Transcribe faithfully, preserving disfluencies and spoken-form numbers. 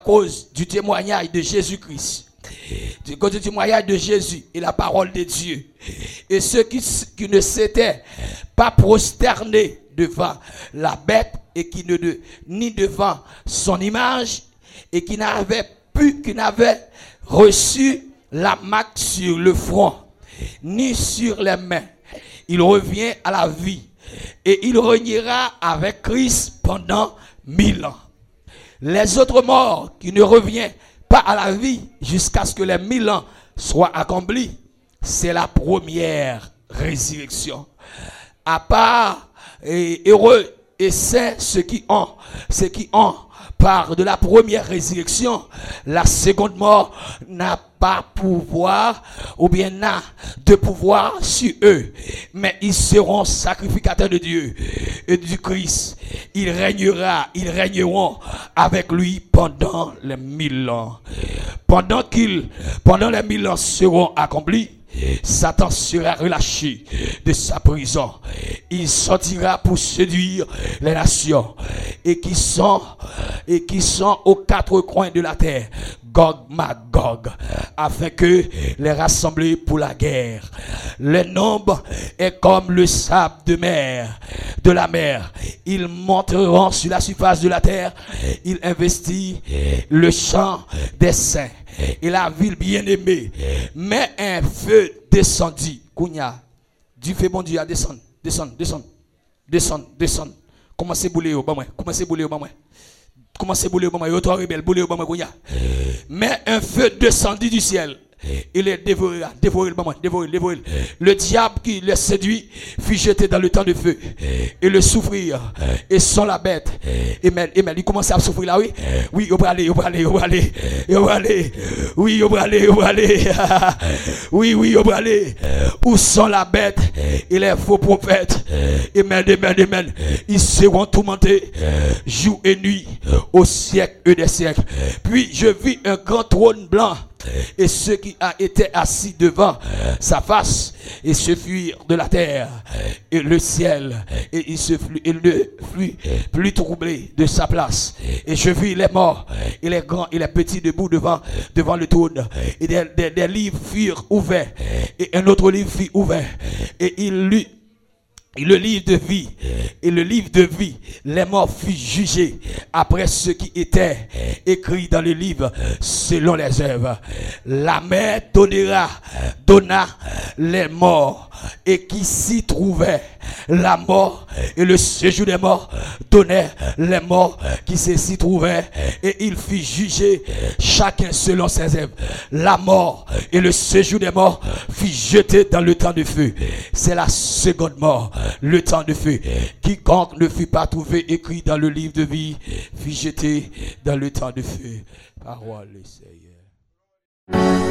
cause du témoignage de Jésus-Christ, à cause du témoignage de Jésus et la parole de Dieu. Et ceux qui, qui ne s'étaient pas prosternés devant la bête et qui ne de, ni devant son image et qui n'avaient pu, qui n'avaient reçu la marque sur le front ni sur les mains, il revient à la vie et il régnera avec Christ pendant mille ans. Les autres morts qui ne reviennent pas à la vie jusqu'à ce que les mille ans soient accomplis, c'est la première résurrection. À part et heureux et saints ceux qui ont, ceux qui ont part de la première résurrection, la seconde mort n'a pas pouvoir ou bien n'a de pouvoir sur eux, mais ils seront sacrificateurs de Dieu et du Christ. Il régnera, ils régneront avec lui pendant les mille ans. Pendant qu'ils, pendant les mille ans seront accomplis, Satan sera relâché de sa prison. Il sortira pour séduire les nations et qui sont et qui sont aux quatre coins de la terre, Gog Magog, afin que les rassembler pour la guerre. Le nombre est comme le sable de mer, de la mer. Ils monteront sur la surface de la terre. Ils investissent le champ des saints et la ville bien-aimée. Mais un feu descendit. Kounya, du feu bon Dieu à descendre, descendre, descendre, descendre, descendre. Commencez à bouler au bas moi, commencez à bouler au bas moi. Commencez à bouler au bas moi, yo toi rebelle, bouler au bas moi Kounya. Mais un feu descendit du ciel. Il les dévorera, dévoré le moment, dévoré, dévoré. Le diable qui les séduit fut jeté dans le temps de feu et le souffrir et sans la bête. Et mais, et mais il commence à souffrir là, oui. Oui, il va aller, il va aller, il va aller, il va aller. Oui, il va aller, il va aller. Oui, oui, il va aller. Où sont la bête et les faux prophètes. Amen, amen, amen. Ils seront tourmentés jour et nuit au siècle des siècles. Puis je vis un grand trône blanc. Et ceux qui a été assis devant sa face et se fuirent de la terre et le ciel et il se fut, il ne fut plus troublé de sa place. Et je vis les morts et les grands et les petits debout devant devant le trône et des, des, des livres furent ouverts et un autre livre fut ouvert et il lut le livre de vie et le livre de vie, les morts furent jugés après ce qui était écrit dans le livre selon les œuvres. La mer donnera, donna les morts et qui s'y trouvaient. La mort et le séjour des morts donnaient les morts qui s'y trouvaient et il fit juger chacun selon ses œuvres. La mort et le séjour des morts fut jeté dans le temps de feu. C'est la seconde mort, le temps de feu. Quiconque ne fut pas trouvé écrit dans le livre de vie fut jeté dans le temps de feu. Parole du Seigneur.